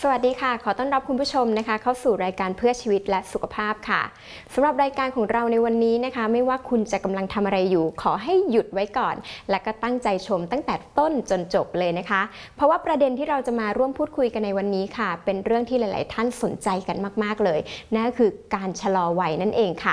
สวัสดีค่ะขอต้อนรับคุณผู้ชมนะคะเข้าสู่รายการเพื่อชีวิตและสุขภาพค่ะสำหรับรายการของเราในวันนี้นะคะไม่ว่าคุณจะกำลังทำอะไรอยู่ขอให้หยุดไว้ก่อนและก็ตั้งใจชมตั้งแต่ต้นจนจบเลยนะคะเพราะว่าประเด็นที่เราจะมาร่วมพูดคุยกันในวันนี้ค่ะเป็นเรื่องที่หลายๆท่านสนใจกันมากๆเลยนั่นก็คือการชะลอวัยนั่นเองค่ะ